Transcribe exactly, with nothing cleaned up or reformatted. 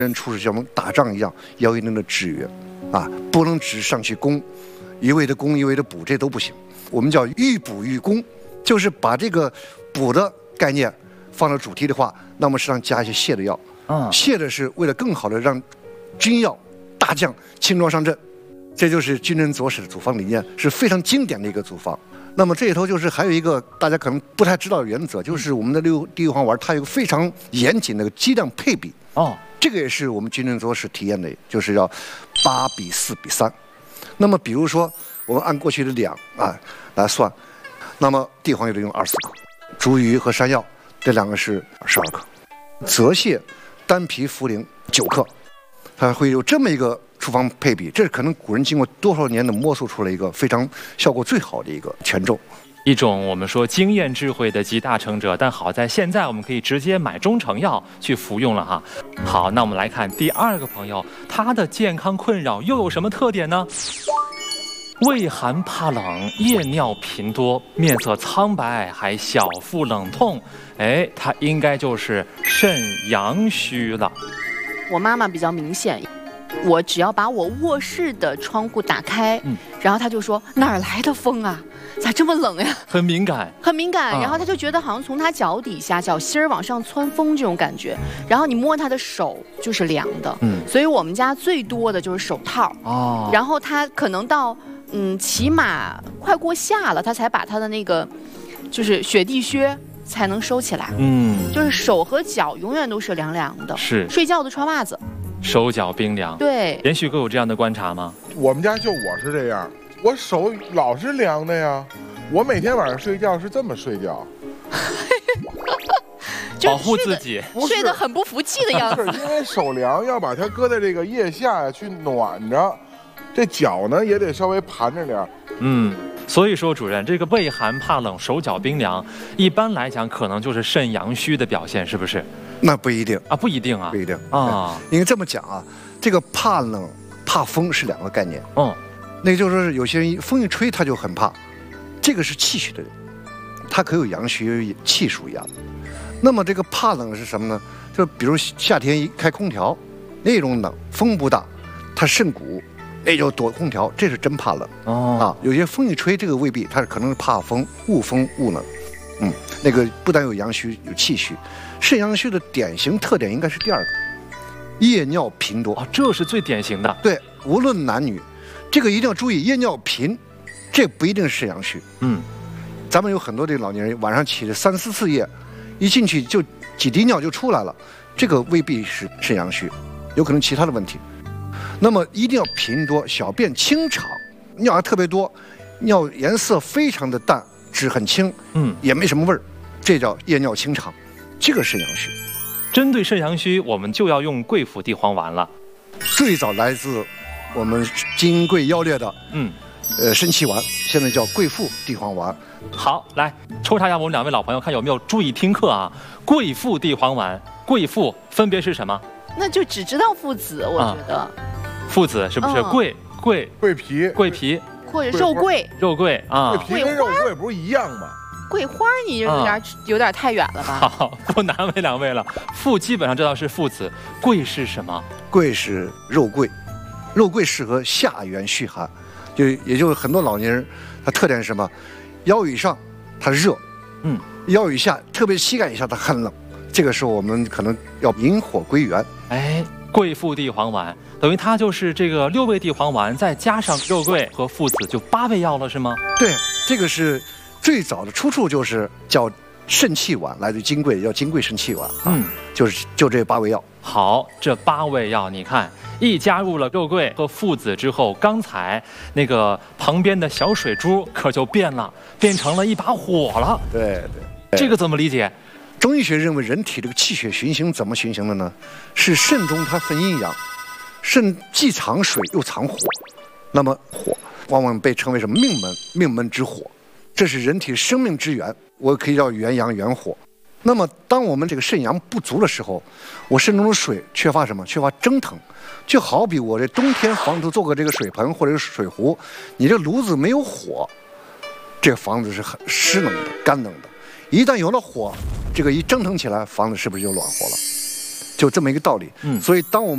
人处事像我们打仗一样，要有一定的制约，啊，不能只上去攻，一味的攻一味的补，这都不行。我们叫欲补欲攻，就是把这个补的概念放到主题的话，那么实际上加一些泻的药。啊，泻的是为了更好的让军药大将轻装上阵，这就是军人佐使的组方理念，是非常经典的一个组方。那么这里头就是还有一个大家可能不太知道的原则，就是我们的六地黄丸它有个非常严谨的剂量配比。哦，这个也是我们军人佐使体验的，就是要八比四比三。那么比如说我们按过去的量啊来算，那么地黄有的用二十四克，竹鱼和山药这两个是十二克，泽泻、丹皮、茯苓九克，它会有这么一个处方配比，这是可能古人经过多少年的摸索出来一个非常效果最好的一个权重。 一种我们说经验智慧的集大成者，但好在现在我们可以直接买中成药去服用了哈。好，那我们来看第二个朋友，他的健康困扰又有什么特点呢？畏寒怕冷，夜尿频多，面色苍白，还小腹冷痛。哎，他应该就是肾阳虚了。 我妈妈比较明显。我只要把我卧室的窗户打开，嗯，然后他就说哪儿来的风啊，咋这么冷呀？ 很敏感， 很敏感。然后他就觉得好像从他脚底下脚心儿往上窜风这种感觉，然后你摸他的手就是凉的，嗯，所以我们家最多的就是手套。哦，然后他可能到嗯起码快过夏了，他才把他的那个就是雪地靴才能收起来，嗯，就是手和脚永远都是凉凉的，是睡觉都穿袜子。 手脚冰凉，对，连续哥有这样的观察吗？ 我们家就我是这样，我手老是凉的呀，我每天晚上睡觉是这么睡觉， 保护自己， 睡得很不服气的样子。 是因为手凉，要把它搁在这个腋下去暖着，这脚呢也得稍微盘着点。嗯。 所以说，主任，这个畏寒怕冷、手脚冰凉，一般来讲可能就是肾阳虚的表现，是不是？ 那不一定啊，不一定啊， 不一定啊。因为这么讲啊，这个怕冷、怕风是两个概念。嗯，那就是说，有些人风一吹他就很怕，这个是气虚的人，他可有阳虚气数一样。那么这个怕冷是什么呢？就比如夏天一开空调，那种冷，风不大，他肾鼓。那就躲空调，这是真怕冷哦啊！有些风一吹，这个未必，他可能是怕风，恶风恶冷。嗯，那个不但有阳虚，有气虚。肾阳虚的典型特点应该是第二个，夜尿频多啊， 这是最典型的。 对，无论男女，这个一定要注意，夜尿频，这不一定是肾阳虚。嗯，咱们有很多这个老年人晚上起了三四次夜，一进去就几滴尿就出来了，这个未必是肾阳虚，有可能其他的问题。那么一定要频多，小便清长，尿还特别多，尿颜色非常的淡，质很轻，嗯，也没什么味儿，这叫夜尿清长，这个肾阳虚。 针对肾阳虚，我们就要用桂附地黄丸了。 最早来自我们金匮要略的，嗯，呃，肾气丸，现在叫桂附地黄丸。 好，来抽查一下我们两位老朋友，看有没有注意听课啊？桂附地黄丸，桂附分别是什么？ 那就只知道附子，我觉得。啊附子是不是桂桂桂皮桂皮或者肉桂肉桂啊？ 桂皮跟肉桂不是一样吗？ 桂花你有点有点太远了吧？ 好，不难为两位了。附基本上知道是附子，桂是什么？ 桂是肉桂，肉桂适合下元虚寒，就也就是很多老年人，他特点是什么？腰以上它热，嗯，腰以下特别膝盖以下它很冷，这个时候我们可能要引火归元。 哎。桂附地黄丸等于它就是这个六味地黄丸，再加上肉桂和附子，就八味药了，是吗？ 对，这个是最早的出处，就是叫肾气丸，来自金匮，叫金匮肾气丸。嗯，就是就这八味药。 好，这八味药，你看一加入了肉桂和附子之后，刚才那个旁边的小水珠可就变了，变成了一把火了。 对对， 这个怎么理解？ 中医学认为，人体这个气血循行怎么循行的呢？是肾中它分阴阳，肾既藏水又藏火，那么火往往被称为什么命门？命门之火，这是人体生命之源，我可以叫元阳元火。那么，当我们这个肾阳不足的时候，我肾中的水缺乏什么？缺乏蒸腾。就好比我这冬天房子做个这个水盆或者水壶，你这炉子没有火，这个房子是很湿冷的、干冷的。一旦有了火，这个一蒸腾起来，房子是不是就暖和了？就这么一个道理。嗯，所以当我们